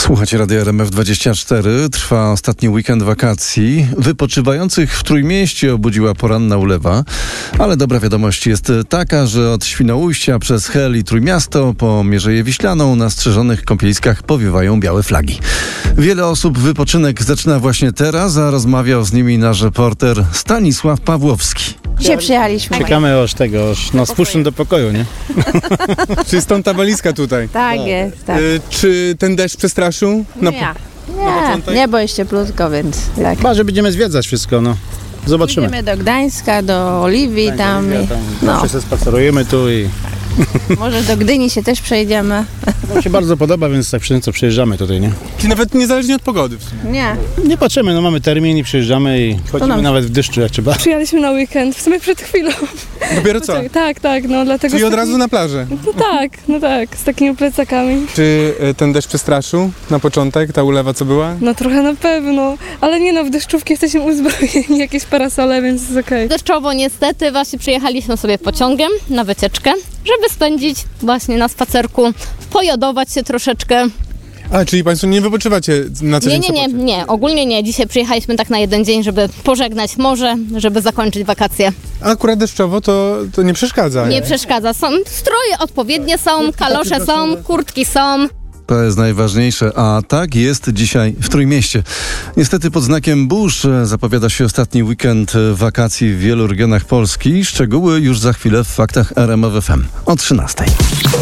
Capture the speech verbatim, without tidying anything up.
Słuchacie Radia R M F dwadzieścia cztery. Trwa ostatni weekend wakacji. Wypoczywających w Trójmieście obudziła poranna ulewa. Ale dobra wiadomość jest taka, że od Świnoujścia przez Hel i Trójmiasto po Mierzeję Wiślaną na strzeżonych kąpieliskach powiewają białe flagi. Wiele osób wypoczynek zaczyna właśnie teraz, a rozmawiał z nimi nasz reporter Stanisław Pawłowski. Dzisiaj przyjechaliśmy. Czekamy aż tego, aż nas puszczą do pokoju, nie? Czy stąd ta walizka tutaj? Tak jest, tak. Y, czy ten deszcz przestraszył? Na Nie, nie, nie, bo jest cieplutko, więc tak. Chyba, że będziemy zwiedzać wszystko, no. Zobaczymy. Idziemy do Gdańska, do Oliwii tam. I, no, Zawsze się spacerujemy tu i może do Gdyni się też przejdziemy. nam się bardzo podoba, więc tak wszędzie co przyjeżdżamy tutaj, nie? Czy nawet niezależnie od pogody w sumie? Nie. Nie patrzymy, no mamy termin i przyjeżdżamy i chodzimy nam- nawet w deszczu jak trzeba. Przyjechaliśmy na weekend, w sumie przed chwilą. Dopiero co? Tak, tak, no dlatego... Czyli z od takimi- razu na plażę. No tak, no tak, z takimi plecakami. Czy y, ten deszcz przestraszył na początek, ta ulewa co była? No trochę na pewno, ale nie no, w deszczówki jesteśmy uzbrojeni, jakieś parasole, więc jest okej. Deszczowo niestety, właśnie przyjechaliśmy sobie pociągiem na wycieczkę, żeby spędzić właśnie na spacerku, pojodować się troszeczkę. A, czyli Państwo nie wypoczywacie na co Nie, dzień nie, nie, w Sopocie? nie, ogólnie nie. Dzisiaj przyjechaliśmy tak na jeden dzień, żeby pożegnać morze, żeby zakończyć wakacje. A akurat deszczowo to, to nie przeszkadza. Nie przeszkadza. Są stroje odpowiednie, są kalosze, są kurtki, są. To jest najważniejsze, a tak jest dzisiaj w Trójmieście. Niestety pod znakiem burz zapowiada się ostatni weekend wakacji w wielu regionach Polski. Szczegóły już za chwilę w faktach R M F F M o trzynastej.